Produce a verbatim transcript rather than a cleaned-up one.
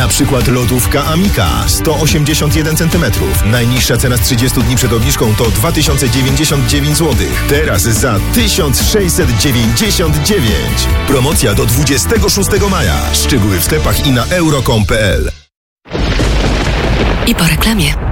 przykład lodówka Amika sto osiemdziesiąt jeden centymetrów. Najniższa cena z trzydziestu dni przed obniżką to dwa tysiące dziewięćdziesiąt dziewięć złotych. Teraz za tysiąc sześćset dziewięćdziesiąt dziewięć. Promocja do dwudziestego szóstego maja. Szczegóły w sklepach i na euro kropka com kropka p l. I po reklamie.